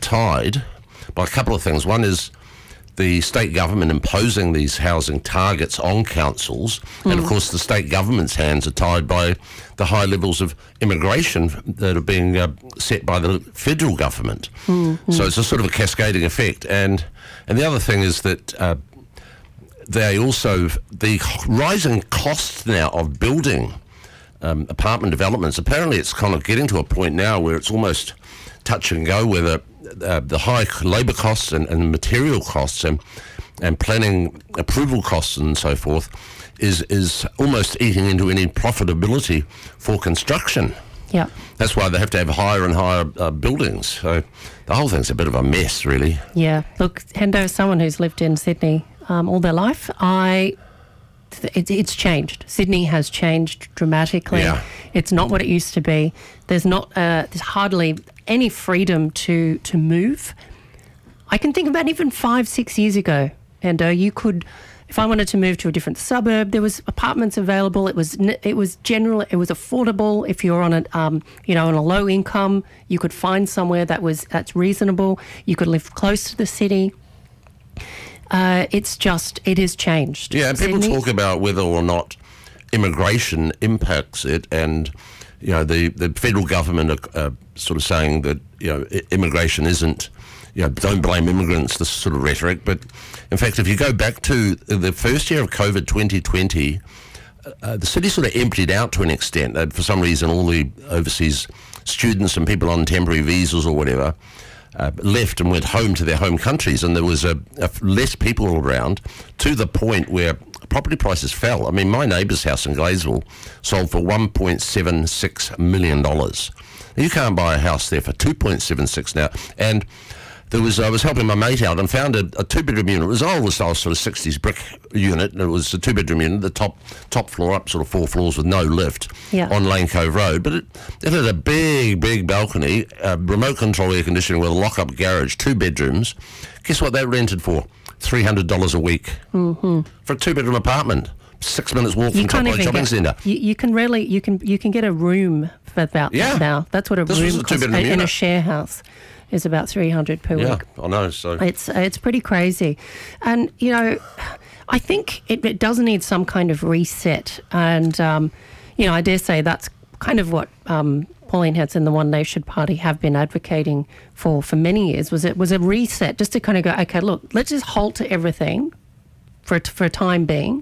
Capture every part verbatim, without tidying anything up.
tied by a couple of things. One is the state government imposing these housing targets on councils, mm. and of course the state government's hands are tied by the high levels of immigration that are being uh, set by the federal government. Mm-hmm. So it's a sort of a cascading effect. And and the other thing is that uh, they also, the rising costs now of building um, apartment developments, apparently it's kind of getting to a point now where it's almost touch and go, where the, uh, the high labour costs and, and material costs and, and planning approval costs and so forth is is almost eating into any profitability for construction. Yeah, that's why they have to have higher and higher uh, buildings. So the whole thing's a bit of a mess, really. Yeah, look, Hendo, as someone who's lived in Sydney um, all their life, I it, it's changed. Sydney has changed dramatically. Yeah. It's not what it used to be. There's not uh, there's hardly any freedom to to move. I can think about even five, six years ago, Hendo, you could. If I wanted to move to a different suburb, there was apartments available. It was it was general. It was affordable. If you're on a um, you know on a low income, you could find somewhere that was that's reasonable. You could live close to the city. Uh, it's just it has changed. Yeah, and people Sydney, talk about whether or not immigration impacts it, and you know the the federal government are uh, sort of saying that you know immigration isn't. You know, don't blame immigrants, this sort of rhetoric. But in fact, if you go back to the first year of COVID twenty twenty, uh, the city sort of emptied out to an extent. Uh, for some reason, all the overseas students and people on temporary visas or whatever uh, left and went home to their home countries, and there was a, a less people around, to the point where property prices fell. I mean, my neighbour's house in Gladesville sold for one point seven six million dollars. You can't buy a house there for two point seven six now. And There was I was helping my mate out and found a, a two-bedroom unit. It was old style sort of sixties brick unit, and it was a two-bedroom unit, the top top floor up, sort of four floors with no lift, yeah. on Lane Cove Road. But it, it had a big, big balcony, uh, remote control air conditioning with a lock-up garage, two bedrooms. Guess what that rented for? three hundred dollars a week mm-hmm. for a two-bedroom apartment. Six minutes walk from Top Road Shopping Centre. You, you can really you can you can get a room for about yeah. that now. That's what a this room a costs in unit. a share house. Is about three hundred per yeah, week. Yeah, I know. So it's it's pretty crazy, and you know, I think it, it does need some kind of reset. And um, you know, I dare say that's kind of what um, Pauline Hanson and the One Nation Party have been advocating for for many years. Was it was a reset, just to kind of go, okay, look, let's just halt to everything for for a time being,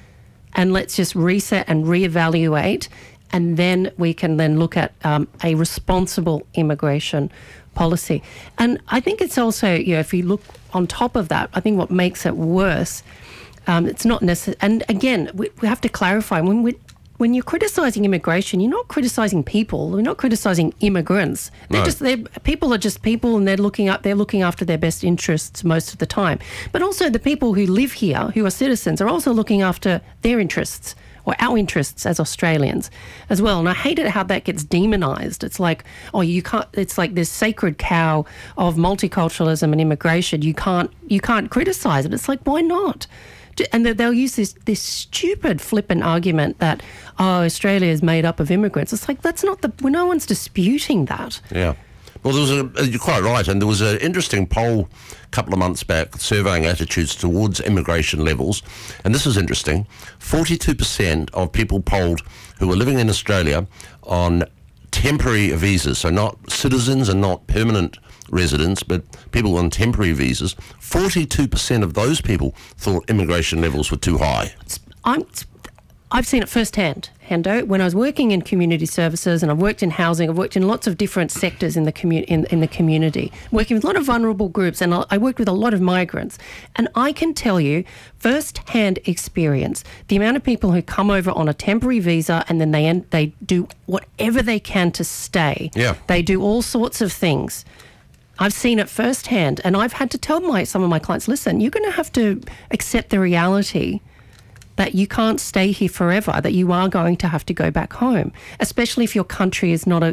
and let's just reset and reevaluate, and then we can then look at um, a responsible immigration policy. And I think it's also, you know, if you look on top of that, I think what makes it worse, um, it's not necessary. And again, we, we have to clarify, when we when you're criticising immigration, you're not criticising people. You're not criticising immigrants. They're no. just they're, people are just people, and they're looking up. They're looking after their best interests most of the time. But also the people who live here, who are citizens, are also looking after their interests, or our interests as Australians as well. And I hate it how that gets demonised. It's like, oh, you can't, it's like this sacred cow of multiculturalism and immigration. You can't, you can't criticise it. It's like, why not? And they'll use this this stupid flippant argument that, oh, Australia is made up of immigrants. It's like, that's not the, well, no one's disputing that. Yeah. Well, there was a, you're quite right, and there was an interesting poll a couple of months back surveying attitudes towards immigration levels, and this is interesting. forty-two percent of people polled who were living in Australia on temporary visas, so not citizens and not permanent residents, but people on temporary visas, forty-two percent of those people thought immigration levels were too high. I'm... I've seen it firsthand, Hendo. When I was working in community services, and I've worked in housing, I've worked in lots of different sectors in the commu- in, in the community, working with a lot of vulnerable groups, and I worked with a lot of migrants. And I can tell you, first-hand experience, the amount of people who come over on a temporary visa and then they end, they do whatever they can to stay. Yeah. They do all sorts of things. I've seen it firsthand, and I've had to tell my some of my clients, listen, you're going to have to accept the reality that you can't stay here forever, that you are going to have to go back home, especially if your country is not a, a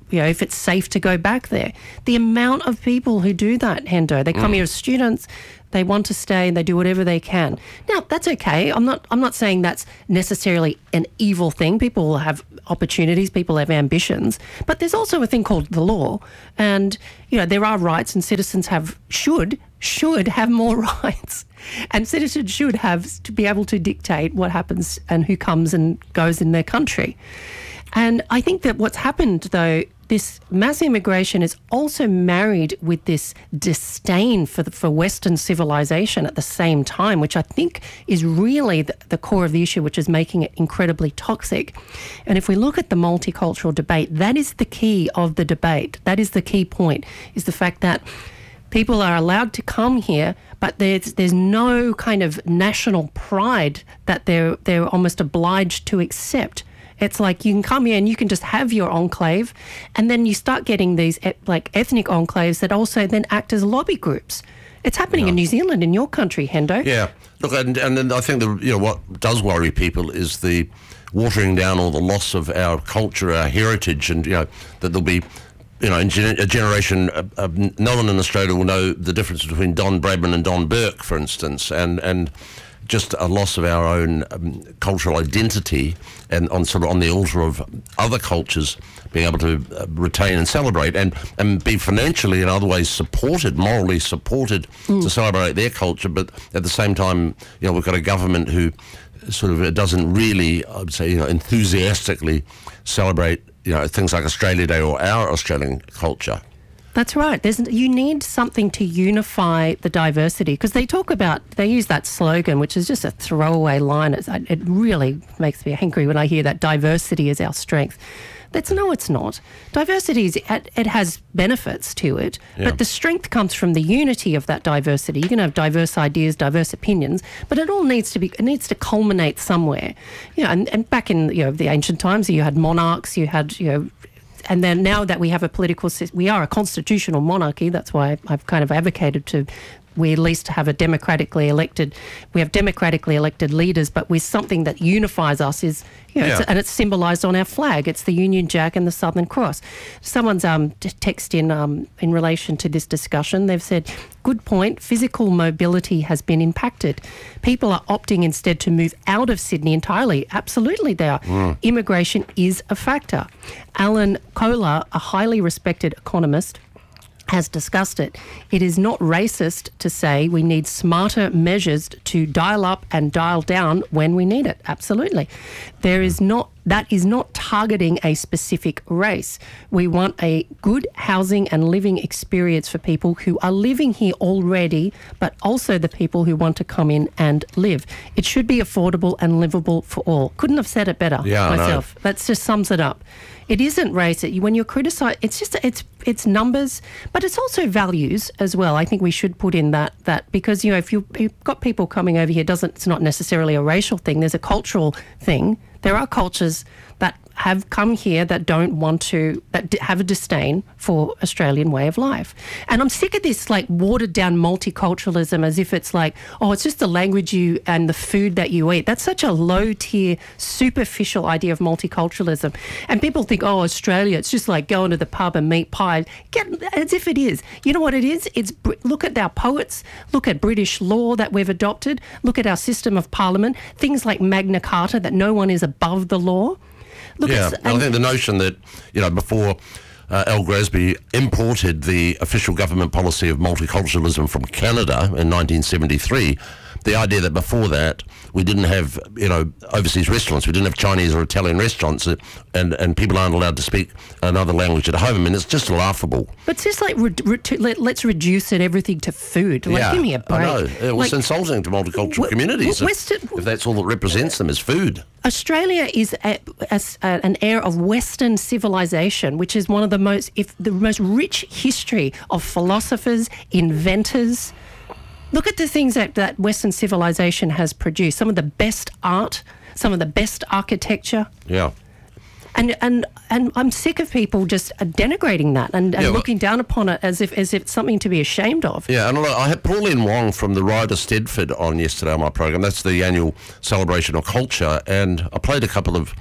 you know, if it's safe to go back there. The amount of people who do that, Hendo, they come mm. here as students, they want to stay and they do whatever they can. Now, that's okay. I'm not I'm not saying that's necessarily an evil thing. People have opportunities, people have ambitions, but there's also a thing called the law. And, you know, there are rights and citizens have should should have more rights. And citizens should have to be able to dictate what happens and who comes and goes in their country. And I think that what's happened, though, this mass immigration is also married with this disdain for the, for Western civilization at the same time, which I think is really the, the core of the issue, which is making it incredibly toxic. And if we look at the multicultural debate, that is the key of the debate. That is the key point, is the fact that people are allowed to come here, but there's there's no kind of national pride that they're they're almost obliged to accept. It's like you can come here and you can just have your enclave, and then you start getting these like ethnic enclaves that also then act as lobby groups. It's happening yeah. in New Zealand, in your country, Hendo. Yeah, look, and and then I think the you know what does worry people is the watering down or the loss of our culture, our heritage, and you know that there'll be. You know, in gen- a generation, uh, uh, no one in Australia will know the difference between Don Bradman and Don Burke, for instance, and and just a loss of our own um, cultural identity, and on sort of on the altar of other cultures being able to uh, retain and celebrate, and and be financially and other ways supported, morally supported mm. to celebrate their culture, but at the same time, you know, we've got a government who sort of doesn't really, I would say, you know, enthusiastically celebrate. You know, things like Australia Day or our Australian culture. That's right. There's you need something to unify the diversity, because they talk about, they use that slogan, which is just a throwaway line. It's, it really makes me angry when I hear that diversity is our strength. That's no, it's not. Diversity is, it has benefits to it, yeah. but the strength comes from the unity of that diversity. You can have diverse ideas, diverse opinions, but it all needs to be, it needs to culminate somewhere. You know, and, and back in you know the ancient times, you had monarchs, you had you know. And then now that we have a political system, we are a constitutional monarchy. That's why I've kind of advocated to, we at least have a democratically elected, we have democratically elected leaders, but with something that unifies us is, you know, yeah. it's, and it's symbolised on our flag. It's the Union Jack and the Southern Cross. Someone's um, text in um, in relation to this discussion. They've said, good point, physical mobility has been impacted. People are opting instead to move out of Sydney entirely. Absolutely they are. Mm. Immigration is a factor. Alan Kohler, a highly respected economist, has discussed it. It is not racist to say we need smarter measures to dial up and dial down when we need it. Absolutely. There is not, that is not targeting a specific race. We want a good housing and living experience for people who are living here already, but also the people who want to come in and live. It should be affordable and livable for all. Couldn't have said it better yeah, myself. That just sums it up. It isn't race. When you're criticised, it's just it's it's numbers, but it's also values as well. I think we should put in that that because you know if you, you've got people coming over here, doesn't it's not necessarily a racial thing. There's a cultural thing. There are cultures that have come here that don't want to, that have a disdain for Australian way of life. And I'm sick of this like watered down multiculturalism as if it's like, oh, it's just the language you and the food that you eat. That's such a low tier, superficial idea of multiculturalism. And people think, oh, Australia, it's just like going to the pub and meat pie. Get, as if it is. You know what it is? It's look at our poets, look at British law that we've adopted, look at our system of parliament, things like Magna Carta, that no one is above the law. Look, yeah, I think the notion that, you know, before uh, Al Grasby imported the official government policy of multiculturalism from Canada in nineteen seventy-three, the idea that before that we didn't have, you know, overseas restaurants, we didn't have Chinese or Italian restaurants, uh, and, and people aren't allowed to speak another language at home. I mean, it's just laughable. But it's just like, re- re- to, let, let's reduce it, everything to food. Like, yeah, give me a break. I know. It was like, insulting to multicultural w- communities w- Western, if, if that's all that represents them is food. Australia is a, a, a, an heir of Western civilization, which is one of the most, if the most rich history of philosophers, inventors. Look at the things that, that Western civilization has produced. Some of the best art, some of the best architecture. Yeah. And and and I'm sick of people just denigrating that and, and yeah, well, looking down upon it as if as if it's something to be ashamed of. Yeah, and I had Pauline Wong from the Ryder Stedford on yesterday on my program. That's the annual celebration of culture, and I played a couple of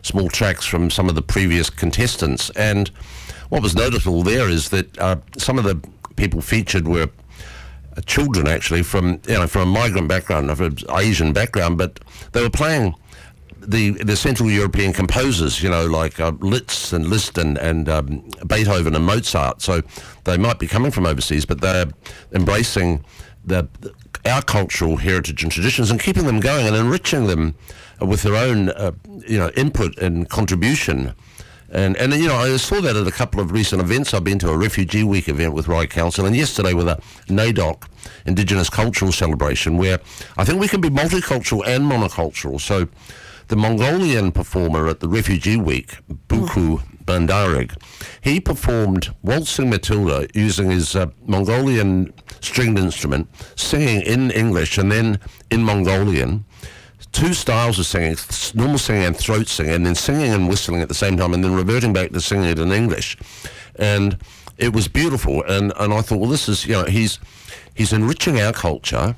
small tracks from some of the previous contestants. And what was notable there is that uh, some of the people featured were uh, children, actually, from you know from a migrant background, of an Asian background, but they were playing the the Central European composers, you know, like uh, Liszt and Liszt and, and um, Beethoven and Mozart. So they might be coming from overseas, but they're embracing the, the our cultural heritage and traditions and keeping them going and enriching them with their own, uh, you know, input and contribution. And, and, you know, I saw that at a couple of recent events. I've been to a Refugee Week event with Ryde Council, and yesterday with a NAIDOC, Indigenous Cultural Celebration, where I think we can be multicultural and monocultural. So the Mongolian performer at the Refugee Week, Buku Bandarig, he performed Waltzing Matilda using his uh, Mongolian stringed instrument, singing in English and then in Mongolian. Two styles of singing, normal singing and throat singing, and then singing and whistling at the same time, and then reverting back to singing it in English. And it was beautiful, and, and I thought, well, this is, you know, he's he's enriching our culture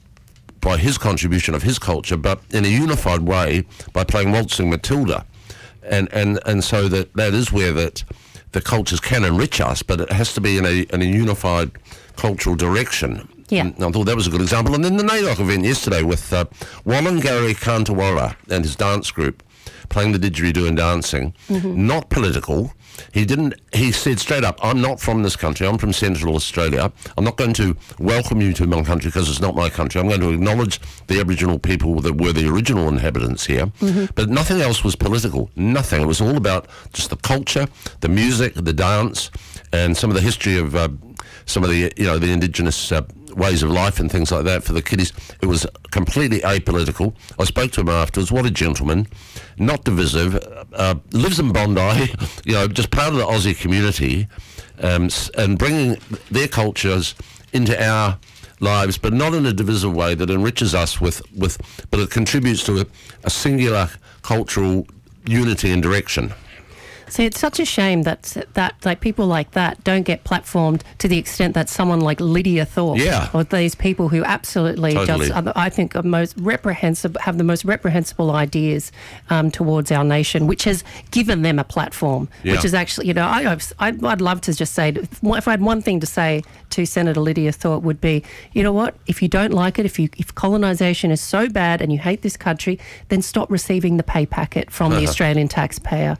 by his contribution of his culture, but in a unified way by playing Waltzing Matilda. And, and, and so that, that is where that the cultures can enrich us, but it has to be in a, in a unified cultural direction. Yeah. And I thought that was a good example. And then the NAIDOC event yesterday with uh, Wallangari Kantawara and his dance group playing the didgeridoo and dancing, mm-hmm. not political. He didn't. He said straight up, I'm not from this country. I'm from Central Australia. I'm not going to welcome you to my country because it's not my country. I'm going to acknowledge the Aboriginal people that were the original inhabitants here. Mm-hmm. But nothing else was political. Nothing. It was all about just the culture, the music, the dance, and some of the history of uh, some of the, you know, the indigenous uh, ways of life and things like that for the kiddies. It was completely apolitical. I spoke to him afterwards. What a gentleman. Not divisive. Uh, lives in Bondi, you know, just part of the Aussie community, um, and bringing their cultures into our lives, but not in a divisive way that enriches us with, with but it contributes to a, a singular cultural unity and direction. See, it's such a shame that that like people like that don't get platformed to the extent that someone like Lydia Thorpe, yeah. or these people who absolutely Totally. just, I think, are most reprehensible, have the most reprehensible ideas um, towards our nation, which has given them a platform. Yeah. Which is actually, you know, I, I'd, I'd love to just say, if I had one thing to say to Senator Lydia Thorpe, would be, you know what? If you don't like it, if you if colonisation is so bad and you hate this country, then stop receiving the pay packet from the Australian taxpayer.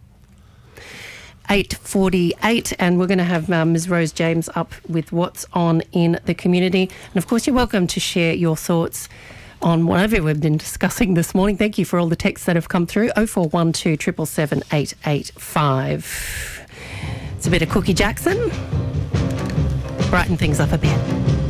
eight forty-eight, and we're going to have um, Miz Rose James up with what's on in the community. And of course, you're welcome to share your thoughts on whatever we've been discussing this morning. Thank you for all the texts that have come through. oh four one two, seven seven seven, eight eight five. It's a bit of Cookie Jackson. Brighten things up a bit.